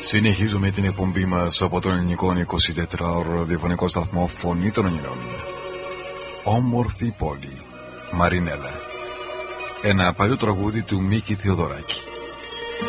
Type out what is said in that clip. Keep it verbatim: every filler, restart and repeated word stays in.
Συνεχίζουμε την εκπομπή μας από τον ελληνικό εικοσιτετράωρο ραδιοφωνικό σταθμό Φωνή των Ελληνών. Όμορφη πόλη, Μαρινέλα. Ένα παλιό τραγούδι του Μίκη Θεοδωράκη.